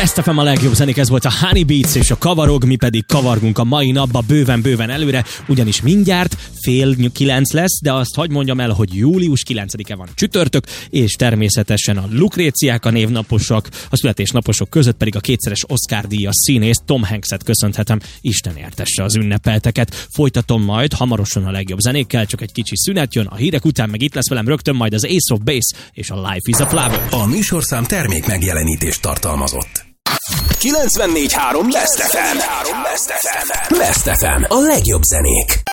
Best FM a legjobb zenék, ez volt a Honey Beats és a Kavarog, mi pedig kavargunk a mai napba bőven előre, ugyanis mindjárt 8:30 lesz, de azt hadd mondjam el, hogy július 9-e van csütörtök, és természetesen a Lukréciák a névnaposok, a születésnaposok között pedig a kétszeres Oscar-díjas színész Tom Hanks-et köszönhetem, Isten értesse az ünnepelteket. Folytatom majd hamarosan a legjobb zenékkel, csak egy kicsi szünet jön, a hírek után meg itt lesz velem rögtön majd az Ace of Base és a Life is a Flower. A műsorszám termék megjelenítést tartalmazott. 94.3 Best FM. Best FM. A legjobb zenék.